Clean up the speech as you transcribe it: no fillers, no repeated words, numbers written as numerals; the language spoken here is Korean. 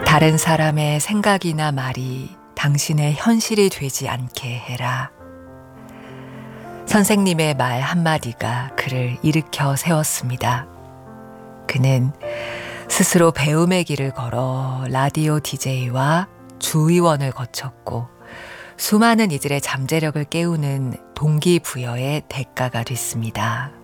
다른 사람의 생각이나 말이 당신의 현실이 되지 않게 해라. 선생님의 말 한마디가 그를 일으켜 세웠습니다. 그는 스스로 배움의 길을 걸어 라디오 DJ와 주의원을 거쳤고 수많은 이들의 잠재력을 깨우는 동기부여의 대가가 됐습니다.